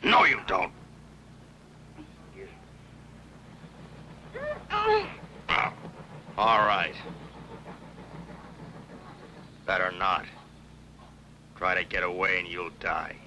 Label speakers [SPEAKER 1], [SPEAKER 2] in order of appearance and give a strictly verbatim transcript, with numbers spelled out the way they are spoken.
[SPEAKER 1] No, you don't. All right. Better not. Try to get away and you'll die.